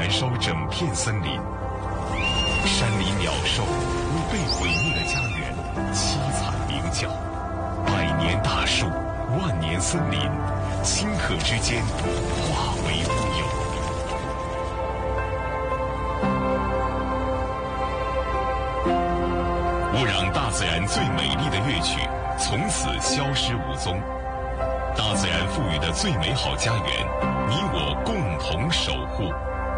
燃烧整片森林，山里鸟兽为被毁灭的家园凄惨鸣叫，百年大树，万年森林，顷刻之间化为乌有。我让大自然最美丽的乐曲从此消失无踪。大自然赋予的最美好家园，你我共同守护。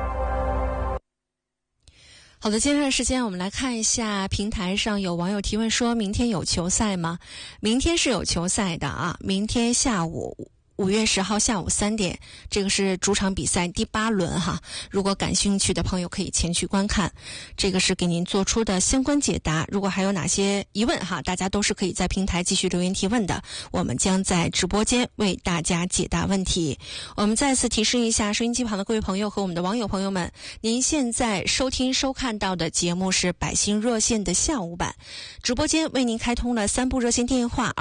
好的，接下来时间我们来看一下平台上有网友提问说，明天有球赛吗？明天是有球赛的啊，明天下午5月10号下午3点，这个是主场比赛第8轮哈。如果感兴趣的朋友可以前去观看，这个是给您做出的相关解答。如果还有哪些疑问哈，大家都是可以在平台继续留言提问的，我们将在直播间为大家解答问题。我们再次提示一下收音机旁的各位朋友和我们的网友朋友们，您现在收听收看到的节目是百姓热线的下午版，直播间为您开通了3部热线电话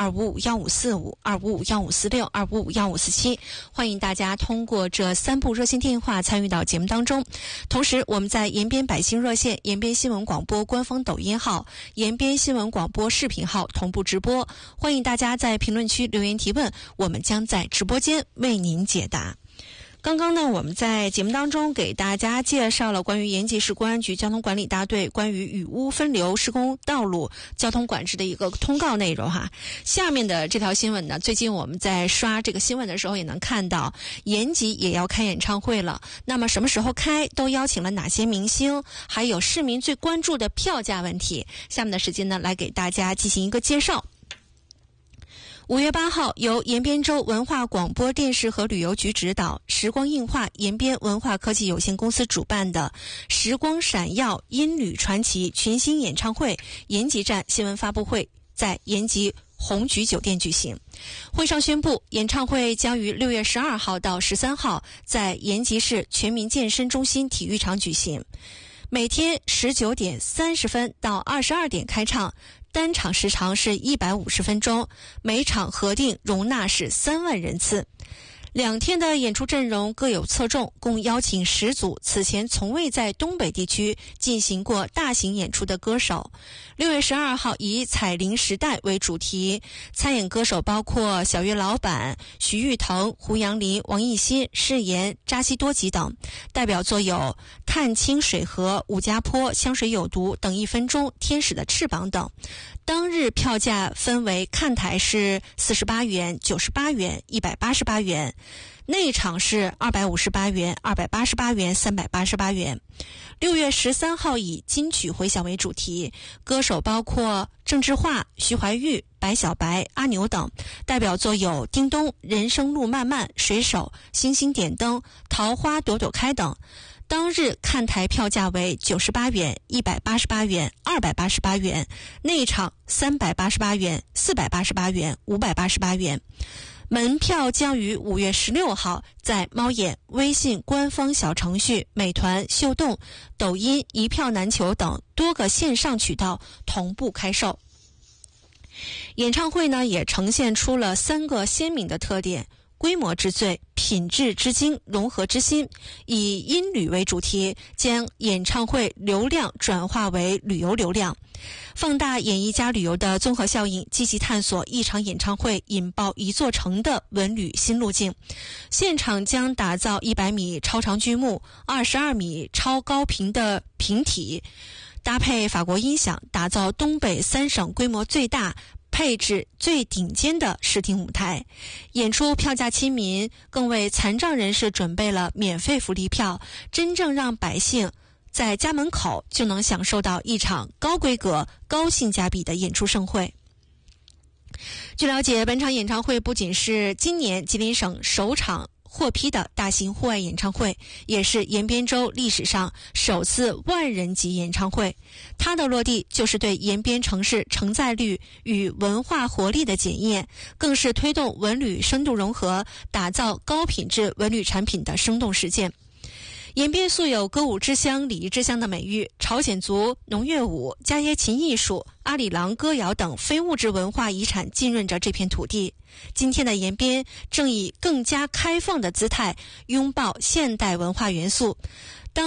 2551545、2551546、2551547，欢迎大家通过这3部热线电话参与到节目当中。同时我们在延边百姓热线、延边新闻广播官方抖音号、延边新闻广播视频号同步直播，欢迎大家在评论区留言提问，我们将在直播间为您解答。刚刚呢，我们在节目当中给大家介绍了关于延吉市公安局交通管理大队关于雨污分流施工道路交通管制的一个通告内容哈。下面的这条新闻呢，最近我们在刷这个新闻的时候也能看到，延吉也要开演唱会了。那么什么时候开，都邀请了哪些明星，还有市民最关注的票价问题。下面的时间呢，来给大家进行一个介绍。5月8号，由延边州文化广播电视和旅游局指导，时光映画延边文化科技有限公司主办的时光闪耀音旅传奇群星演唱会延吉站新闻发布会在延吉红菊酒店举行。会上宣布，演唱会将于6月12号到13号在延吉市全民健身中心体育场举行，每天19点30分到22点开唱，单场时长是150分钟，每场核定容纳是3万人次。2天的演出阵容各有侧重，共邀请10组此前从未在东北地区进行过大型演出的歌手。6月12号以彩铃时代为主题，参演歌手包括小岳老板、徐誉滕、胡杨林、王艺兴、释言、扎西多吉等。代表作有探清水河、武家坡、香水有毒、等1分钟、天使的翅膀等。当日票价分为看台是48元、98元、188元，内场是258元、288元、388元。6月13号以金曲回响为主题，歌手包括郑智化、徐怀钰、白小白、阿牛等。代表作有叮咚、人生路漫漫、水手、星星点灯、桃花朵朵开等。当日看台票价为98元、188元、288元，内场388元、488元、588元。门票将于5月16号在猫眼、微信官方小程序、美团、秀动、抖音一票难求等多个线上渠道同步开售。演唱会呢，也呈现出了3个鲜明的特点：规模之最、品质之精、融合之心。以音旅为主题，将演唱会流量转化为旅游流量，放大演艺加旅游的综合效应，积极探索一场演唱会引爆一座城的文旅新路径。现场将打造100米超长剧目、22米超高屏的屏体，搭配法国音响，打造东北3省规模最大、配置最顶尖的视听舞台。演出票价亲民，更为残障人士准备了免费福利票，真正让百姓在家门口就能享受到一场高规格、高性价比的演出盛会。据了解，本场演唱会不仅是今年吉林省首场获批的大型户外演唱会，也是延边州历史上首次万人级演唱会。它的落地就是对延边城市承载率与文化活力的检验，更是推动文旅深度融合、打造高品质文旅产品的生动实践。延边素有歌舞之乡、礼仪之乡的美誉，朝鲜族农乐舞、伽耶琴艺术、阿里郎歌谣等非物质文化遗产浸润着这片土地。今天的延边正以更加开放的姿态拥抱现代文化元素，